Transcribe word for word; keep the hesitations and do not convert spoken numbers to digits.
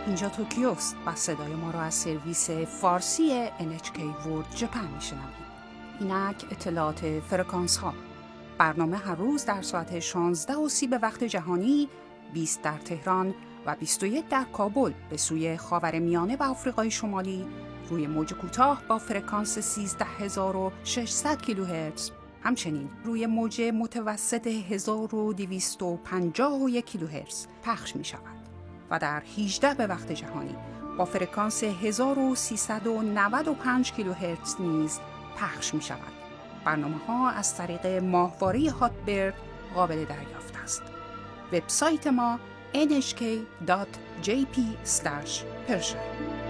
اینجا توکیوست و صدای ما را از سرویس فارسی ان اچ کی World Japan میشنوید. اینک اطلاعات فرکانس ها. برنامه هر روز در ساعت شانزده و سی به وقت جهانی، بیست در تهران و بیست و یک در کابل به سوی خاورمیانه و آفریقای شمالی روی موج کوتاه با فرکانس سیزده هزار و ششصد کیلوهرتز، همچنین روی موج متوسط هزار و دویست و پنجاه و یک کیلوهرتز پخش می شود و در هجده به وقت جهانی با فرکانس هزار و سیصد و نود و پنج کیلوهرتز نیز پخش می شود. برنامه ها از طریق ماهواره هاتبرد قابل دریافت است. وبسایت ما ان اچ کی دات جی پی اسلش پرشن